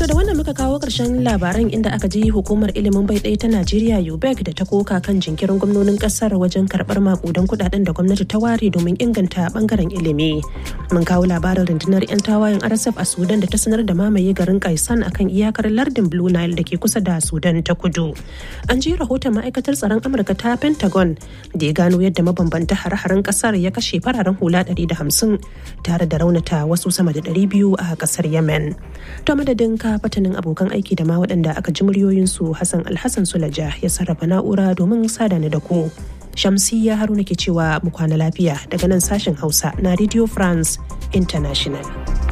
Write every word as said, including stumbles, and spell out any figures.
da wannan muka kawo ƙarshen labaran, inda aka ji hukumar ilimin bai ɗaya ta Najeriya U B E C da ta koka kan jinkirin gwamnonin ƙasar wajen karɓar makudan kuɗaɗen da gwamnati ta ware domin inganta ɓangaren ilimi. Mun kawo labarin rundunar 'yan tawayen R S F a Sudan da ta sanar da mamaye garin Kaisan akan iyakar lardin Blue Nile da ke kusa da Sudan ta kudu. An ji rahoton ma'aikatar tsaron Amurka ta Pentagon da ya gano yadda mabambanta hare-haren ƙasar ya kashe fararen hula ɗari da hamsin tare da raunata wasu sama da ɗari biyu a ƙasar Yemen. To madadin ka fatanin abokan aiki da ma waɗanda aka ji muryoyinsu, Hassan Alhassan Sulaja ya sarrafa na'ura domin sada ni da ku. Shamsiyya Haruna ke cewa mu kwana lafiya daga nan sashen Hausa na Radio France International.